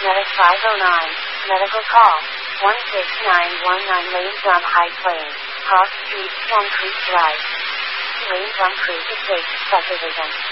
Medic 509, medical call, 16919 Lanesdrum High Plains, Cross Street, Swan Creek Drive. Lanesdrum Creek Estate, Subdivision.